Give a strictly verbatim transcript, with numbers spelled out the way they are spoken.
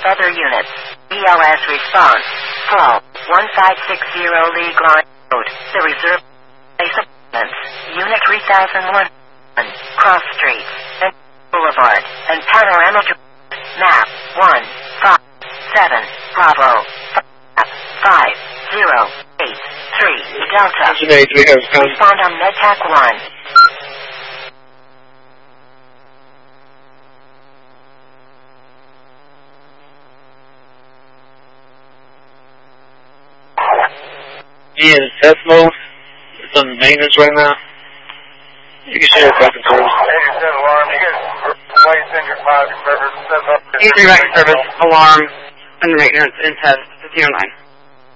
with other units. B L S response. Fall. one five six zero League Line Road. The Reserve Place Apartments. Unit three thousand one. Cross Street. And Boulevard. And Panorama. Map. one five seven. Bravo. five zero eight three. Delta. Respond on MedTac one. Ian, Tesmo, it's on maintenance right now. You can share it back and forth. eighty-seven alarm, you guys place in your five service. eighty-three back in service, alarm, under maintenance, in test, zero nine.